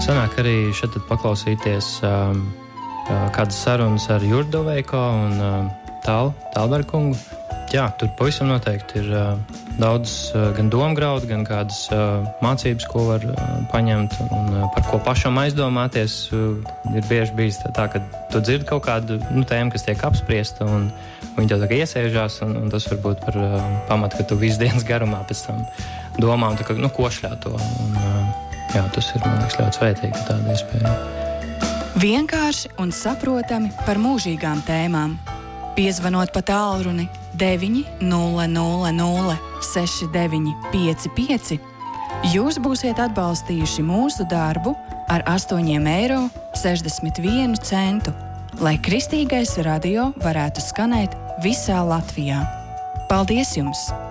Sanāk arī šeit paklausīties kādas sarunas ar Jurdu Doveiko un Tālberkungu. Jā, tur pavisam noteikti ir daudz gan domgraudu, gan kādas mācības, ko var paņemt un par ko pašam aizdomāties. Ir bieži bijis tā, ka tu dzirdi kaut kādu tēmu, kas tiek apspriesta, un viņi tev tā kā iesēžās, un tas var būt par pamatu, ka tu visu dienas garumā pēc tam domā un tā kā košļā to. Un, jā, tas ir, man liekas, ļoti svētīgi tāda iespēja. Vienkārši un saprotami par mūžīgām tēmām. Piezvanot pa tālruni 9 000 6955, jūs būsiet atbalstījuši mūsu darbu ar 8,61 €, lai Kristīgais radio varētu skanēt visā Latvijā. Paldies jums!